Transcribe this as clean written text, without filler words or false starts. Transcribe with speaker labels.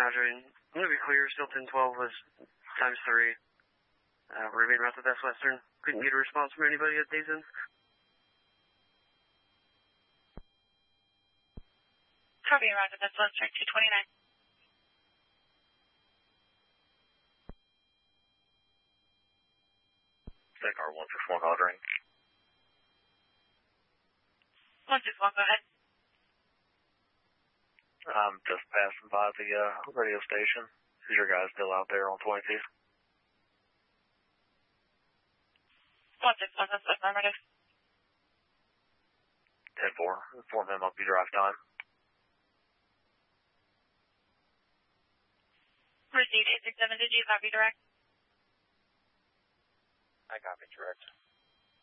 Speaker 1: Roger. And I'm going to be clear, still 1012 was times 3. We're being routed to Best Western. Couldn't get a response from anybody at Days Inn.
Speaker 2: Copy, Roger. Best Western 229.
Speaker 3: SACAR 161 ordering.
Speaker 2: 161, go ahead.
Speaker 3: I'm just passing by the radio station. Is your guy still out there on 22?
Speaker 2: 161, that's affirmative.
Speaker 3: 10-4. Inform him up your drive time.
Speaker 2: Received 867, did you copy direct?
Speaker 3: I copy direct.